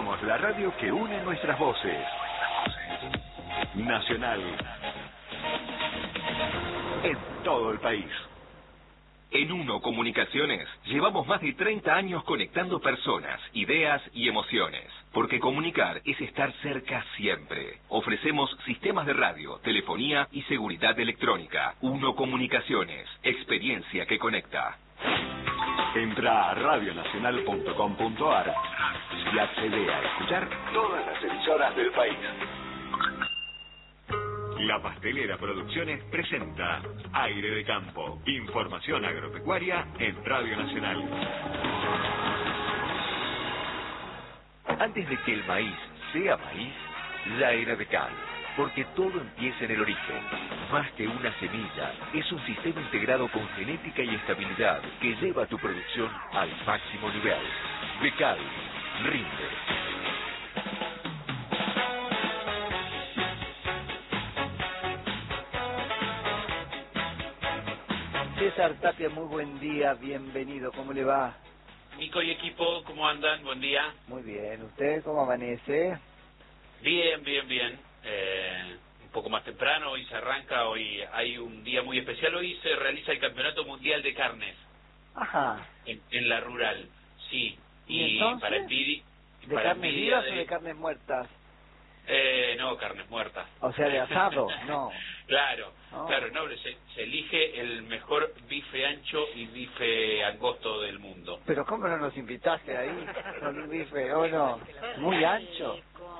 Somos la radio que une nuestras voces. Nacional. En todo el país. En Uno Comunicaciones llevamos más de 30 años conectando personas, ideas y emociones. Porque comunicar es estar cerca siempre. Ofrecemos sistemas de radio, telefonía y seguridad electrónica. Uno Comunicaciones, experiencia que conecta. Entra a radionacional.com.ar y accede a escuchar todas las emisoras del país. La Pastelera Producciones presenta Aire de Campo, información agropecuaria en Radio Nacional. Antes de que el maíz sea maíz, la era de cal, porque todo empieza en el origen. Más que una semilla, es un sistema integrado con genética y estabilidad que lleva tu producción al máximo nivel. Becal, rinde. César Tapia, muy buen día, bienvenido, ¿cómo le va? Nico y equipo, ¿cómo andan? Buen día. Muy bien, ¿usted cómo amanece? Bien. Un poco más temprano, hoy se arranca, hoy hay un día muy especial, hoy se realiza el Campeonato Mundial de Carnes. Ajá. En la rural, sí. ¿Y entonces? Para envidia... ¿De carnes vivas o de carnes muertas? No, carnes muertas. O sea, de asado, no. Claro, Oh. claro, no, se elige el mejor bife ancho y bife angosto del mundo. Pero ¿cómo no nos invitaste ahí con un bife, o no? Muy ancho.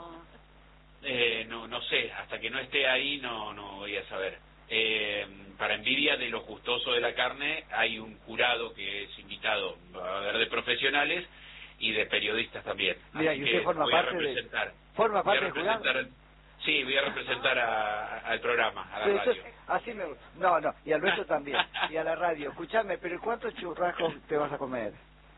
No sé, hasta que no esté ahí no voy a saber. Para envidia de los gustosos de la carne, hay un jurado que es invitado, va a haber de profesionales y de periodistas también. Mira, Así y usted que forma voy a parte representar. ¿Forma Voy a parte del jurado? representar. Sí, voy a representar al programa, a la Pero radio. entonces, así me gusta. No, y al nuestro también, y a la radio. Escuchame, pero ¿cuántos churrascos te vas a comer?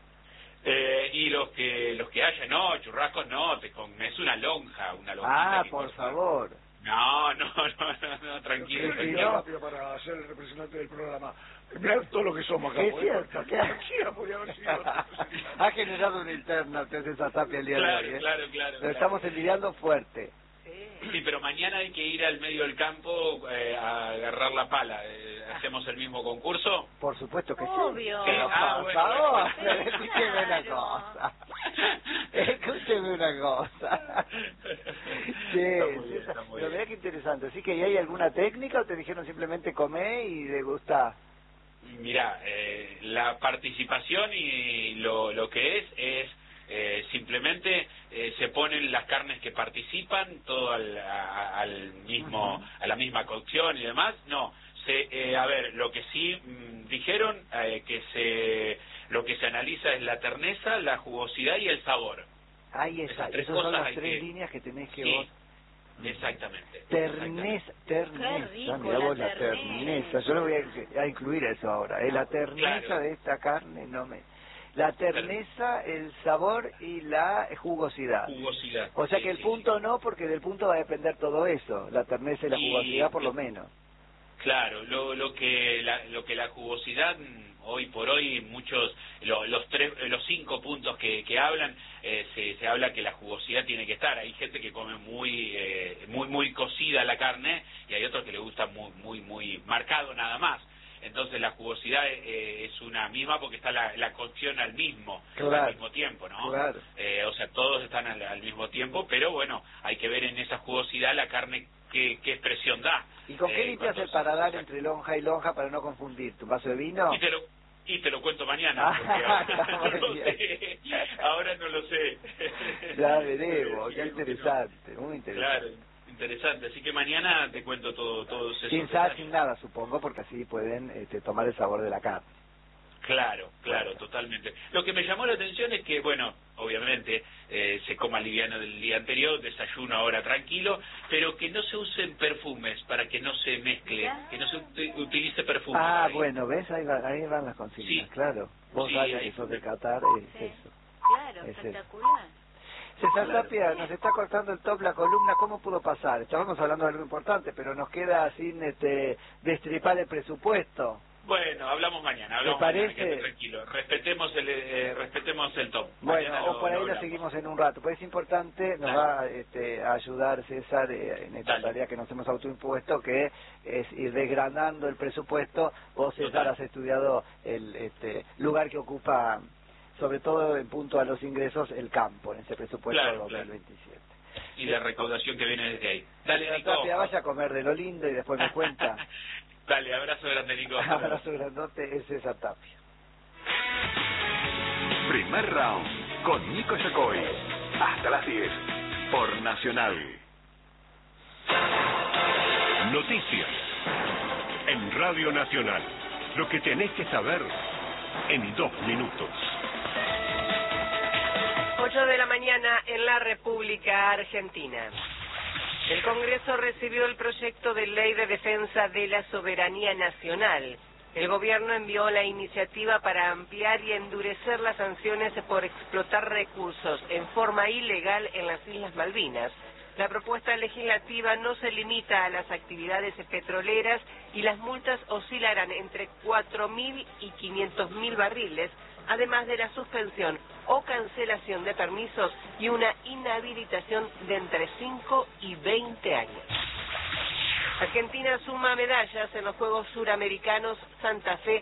Y los que haya, no, churrascos no, te comes una lonja. Ah, por favor. No, tranquilo. Sí, tranquilo. Rápido para ser el representante del programa. Mirá todo lo que somos acá. Es cierto, que Cualquiera podría haber sido. ha generado una interna usted esa Tapia el día de hoy, ¿eh? Claro. Lo estamos envidiando fuerte. Sí, pero mañana hay que ir al medio del campo a agarrar la pala. ¿Hacemos el mismo concurso? Por supuesto que Obvio. sí. Pero Ah, por bueno, favor, bueno. escúcheme una cosa. Escúcheme una cosa. Sí, Está muy pero bien. mirá qué interesante. ¿Así que hay alguna técnica o te dijeron simplemente comer y degustá? Mirá, la participación y lo que es simplemente se ponen las carnes que participan todo al mismo a la misma cocción y demás. No, a ver, lo que sí dijeron lo que se analiza es la terneza, la jugosidad y el sabor. Ahí está, Esas tres esas son cosas las hay tres que- líneas que tenés que Sí, vos... exactamente. Terneza, Qué rico, mirá vos la la terneza. terneza, yo lo voy a incluir eso ahora, la terneza Claro. de esta carne no me... La terneza, el sabor y la jugosidad. Jugosidad. O sea Sí, que el sí, punto no, porque del punto va a depender todo eso, la terneza y la Y- jugosidad por lo menos. Claro, lo que la jugosidad hoy por hoy muchos los 5 puntos que hablan se habla que la jugosidad tiene que estar. Hay gente que come muy cocida la carne y hay otros que le gusta muy marcado nada más. Entonces la jugosidad es una misma porque está la cocción al mismo tiempo, ¿no? Claro. O sea, todos están al mismo tiempo, pero bueno, hay que ver en esa jugosidad la carne qué expresión da. ¿Y con qué limpias cuando el paladar entre lonja y lonja para no confundir? ¿Tu vaso de vino? Y te lo cuento mañana, porque Muy ahora no lo sé. Ya veremos, qué interesante, muy interesante. Claro, interesante. Así que mañana te cuento todos esos Sin sal, detalles. sin nada, supongo, porque así pueden tomar el sabor de la carne. Claro, totalmente. Lo que me llamó la atención es que, bueno, obviamente se coma liviano del día anterior, desayuno ahora tranquilo, pero que no se usen perfumes para que no se mezcle, que no se utilice perfume. Ah, ahí. bueno, ¿ves? Ahí van las consignas, Sí. claro. Vos Sí, sabés ahí que sos fue. de Qatar, es Sí. eso. Claro, Es espectacular. César Claro. Tapia, nos está cortando el top la columna, ¿cómo pudo pasar? Estábamos hablando de algo importante, pero nos queda sin destripar el presupuesto. Bueno, hablamos mañana, ¿Te parece? Mañana, quédate tranquilo. Respetemos el top. Bueno, Mañana o por ahí lo hablamos. seguimos en un rato, pues es importante, nos va a ayudar César en esta tarea que nos hemos autoimpuesto, que es ir desgranando el presupuesto. Vos, César, has estudiado el lugar que ocupa, sobre todo en punto a los ingresos, el campo en ese presupuesto de 2027. Y la recaudación que viene desde ahí. Dale, Nico. Tapia, vaya a comer de lo lindo y después me cuenta. Dale, abrazo grande, Nico. Abrazo grandote, es César Tapia. Primer round con Nico Yacoy. Hasta las 10 por Nacional. Noticias en Radio Nacional. Lo que tenés que saber en 2 minutos. 8 de la mañana en la República Argentina. El Congreso recibió el proyecto de ley de defensa de la soberanía nacional. El gobierno envió la iniciativa para ampliar y endurecer las sanciones por explotar recursos en forma ilegal en las Islas Malvinas. La propuesta legislativa no se limita a las actividades petroleras y las multas oscilarán entre 4.000 y 500.000 barriles, además de la suspensión o cancelación de permisos y una inhabilitación de entre 5 y 20 años. Argentina suma medallas en los Juegos Suramericanos Santa Fe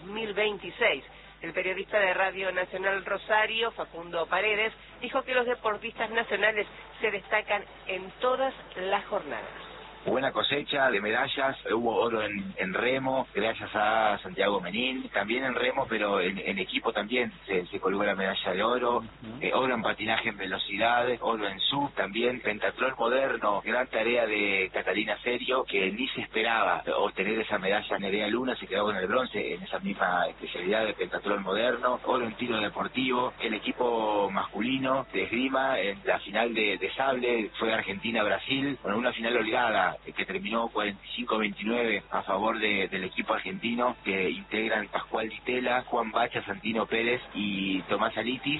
2026. El periodista de Radio Nacional Rosario, Facundo Paredes, dijo que los deportistas nacionales se destacan en todas las jornadas. Buena cosecha de medallas, hubo oro en remo, gracias a Santiago Menín, también en remo, pero en equipo también se colgó la medalla de oro, oro en patinaje en velocidad, oro en sub también, pentatlón moderno, gran tarea de Catalina Serio, que ni se esperaba obtener esa medalla. Nerea Luna se quedó con el bronce en esa misma especialidad de pentatlón moderno, oro en tiro deportivo, el equipo masculino de esgrima en la final de sable fue Argentina-Brasil, con una final holgada que terminó 45-29 a favor del equipo argentino, que integran Pascual Ditela, Juan Bacha, Santino Pérez y Tomás Alitis.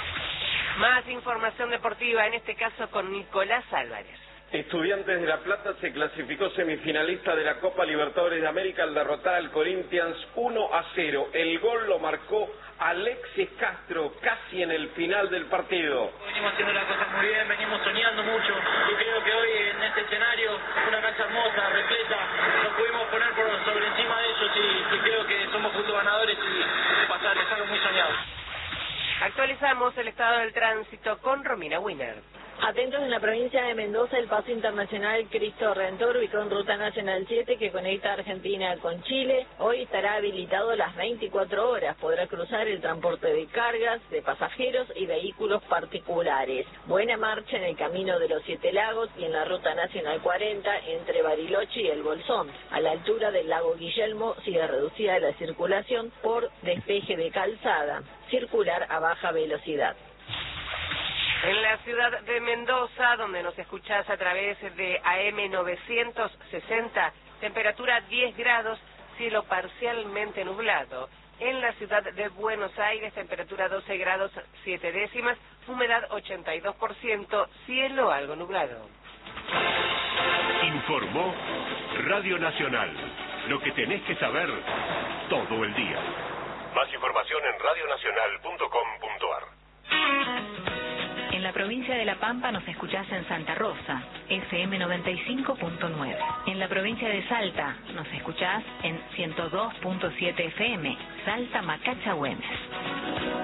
Más información deportiva, en este caso con Nicolás Álvarez. Estudiantes de La Plata se clasificó semifinalista de la Copa Libertadores de América al derrotar al Corinthians 1-0. El gol lo marcó Alexis Castro casi en el final del partido. Venimos haciendo las cosas muy bien, venimos soñando mucho y creo que hoy en este escenario, una cancha hermosa, repleta, nos pudimos poner por sobre encima de ellos y creo que somos justos ganadores y pasar es algo muy soñado. Actualizamos el estado del tránsito con Romina Wiener. Atentos en la provincia de Mendoza, el paso internacional Cristo Redentor, ubicado en Ruta Nacional 7, que conecta Argentina con Chile. Hoy estará habilitado las 24 horas. Podrá cruzar el transporte de cargas, de pasajeros y vehículos particulares. Buena marcha en el camino de los Siete Lagos y en la Ruta Nacional 40 entre Bariloche y El Bolsón. A la altura del lago Guillermo sigue reducida la circulación por despeje de calzada. Circular a baja velocidad. En la ciudad de Mendoza, donde nos escuchás a través de AM 960, temperatura 10 grados, cielo parcialmente nublado. En la ciudad de Buenos Aires, temperatura 12 grados 7 décimas, humedad 82%, cielo algo nublado. Informó Radio Nacional. Lo que tenés que saber todo el día. Más información en radionacional.com.ar. En la provincia de La Pampa nos escuchás en Santa Rosa, FM 95.9. En la provincia de Salta nos escuchás en 102.7 FM, Salta Macachá Güemes.